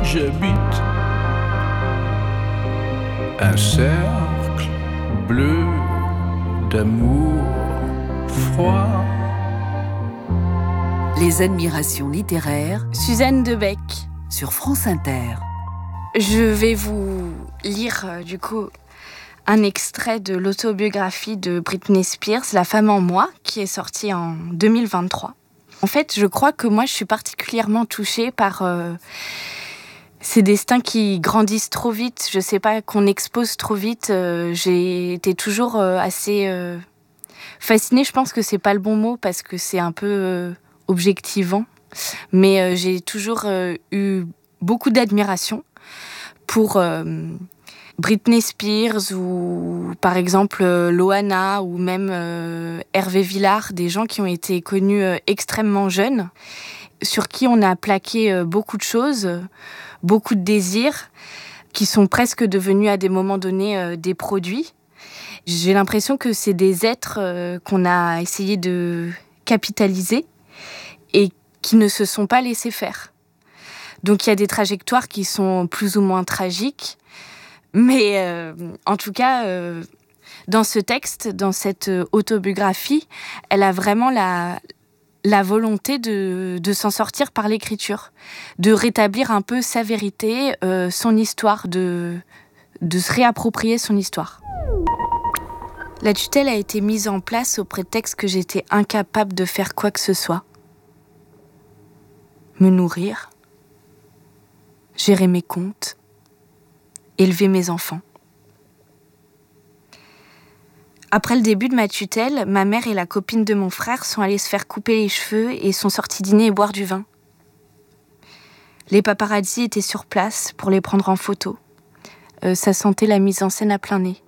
j'habite un cercle bleu d'amour froid. Les admirations littéraires, Suzanne Debec. sur France Inter. Je vais vous lire du coup un extrait de l'autobiographie de Britney Spears, La femme en moi, qui est sortie en 2023. En fait, je crois que moi, je suis particulièrement touchée par ces destins qui grandissent trop vite. Je sais pas, qu'on expose trop vite. J'ai été toujours assez fascinée. Je pense que c'est pas le bon mot parce que c'est un peu objectivant. Mais j'ai toujours eu beaucoup d'admiration pour Britney Spears ou par exemple Loana ou même Hervé Villard, des gens qui ont été connus extrêmement jeunes, sur qui on a plaqué beaucoup de choses, beaucoup de désirs, qui sont presque devenus à des moments donnés des produits. J'ai l'impression que c'est des êtres qu'on a essayé de capitaliser et qui ne se sont pas laissés faire. Donc il y a des trajectoires qui sont plus ou moins tragiques, mais en tout cas, dans ce texte, dans cette autobiographie, elle a vraiment la volonté de s'en sortir par l'écriture, de rétablir un peu sa vérité, son histoire, de se réapproprier son histoire. La tutelle a été mise en place au prétexte que j'étais incapable de faire quoi que ce soit. Me nourrir, gérer mes comptes, élever mes enfants. Après le début de ma tutelle, ma mère et la copine de mon frère sont allées se faire couper les cheveux et sont sorties dîner et boire du vin. Les paparazzis étaient sur place pour les prendre en photo. Ça sentait la mise en scène à plein nez.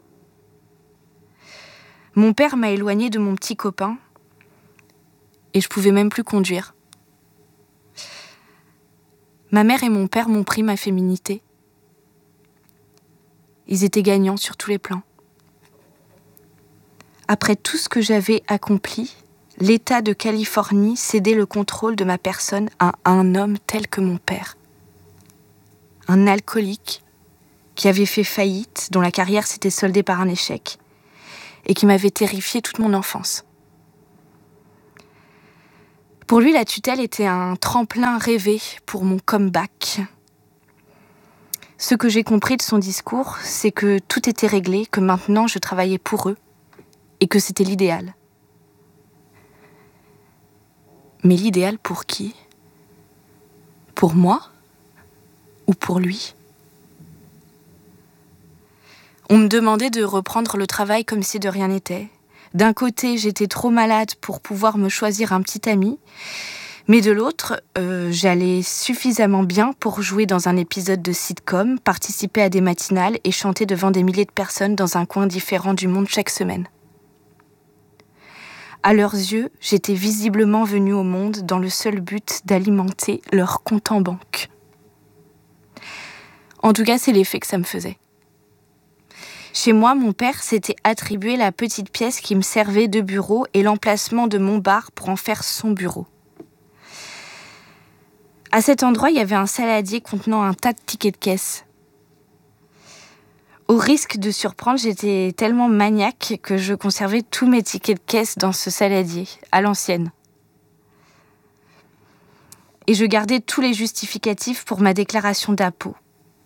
Mon père m'a éloignée de mon petit copain et je pouvais même plus conduire. Ma mère et mon père m'ont pris ma féminité. Ils étaient gagnants sur tous les plans. Après tout ce que j'avais accompli, l'État de Californie cédait le contrôle de ma personne à un homme tel que mon père. Un alcoolique qui avait fait faillite, dont la carrière s'était soldée par un échec, et qui m'avait terrifiée toute mon enfance. Pour lui, la tutelle était un tremplin rêvé pour mon comeback. Ce que j'ai compris de son discours, c'est que tout était réglé, que maintenant je travaillais pour eux, et que c'était l'idéal. Mais l'idéal pour qui ? Pour moi ? Ou pour lui ? On me demandait de reprendre le travail comme si de rien n'était. D'un côté, j'étais trop malade pour pouvoir me choisir un petit ami, mais de l'autre, j'allais suffisamment bien pour jouer dans un épisode de sitcom, participer à des matinales et chanter devant des milliers de personnes dans un coin différent du monde chaque semaine. À leurs yeux, j'étais visiblement venue au monde dans le seul but d'alimenter leur compte en banque. En tout cas, c'est l'effet que ça me faisait. Chez moi, mon père s'était attribué la petite pièce qui me servait de bureau et l'emplacement de mon bar pour en faire son bureau. À cet endroit, il y avait un saladier contenant un tas de tickets de caisse. Au risque de surprendre, j'étais tellement maniaque que je conservais tous mes tickets de caisse dans ce saladier, à l'ancienne. Et je gardais tous les justificatifs pour ma déclaration d'impôt.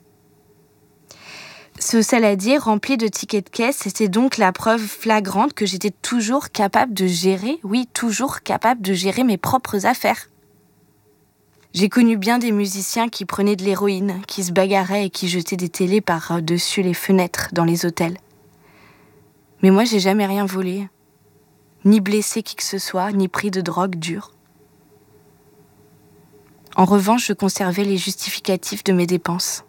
Ce saladier rempli de tickets de caisse, c'était donc la preuve flagrante que j'étais toujours capable de gérer, mes propres affaires. J'ai connu bien des musiciens qui prenaient de l'héroïne, qui se bagarraient et qui jetaient des télés par-dessus les fenêtres dans les hôtels. Mais moi, j'ai jamais rien volé, ni blessé qui que ce soit, ni pris de drogue dure. En revanche, je conservais les justificatifs de mes dépenses.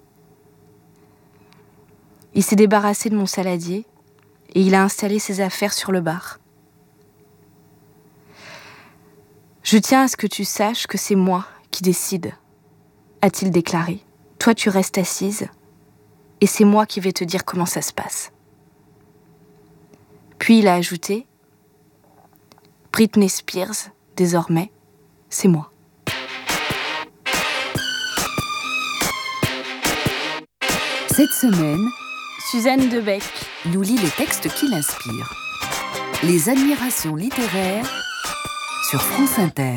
Il s'est débarrassé de mon saladier et il a installé ses affaires sur le bar. Je tiens à ce que tu saches que c'est moi qui décide, a-t-il déclaré. Toi, tu restes assise et c'est moi qui vais te dire comment ça se passe. Puis il a ajouté, Britney Spears, désormais, c'est moi. Cette semaine, Suzanne Debec nous lit les textes qui l'inspirent. Les admirations littéraires sur France Inter.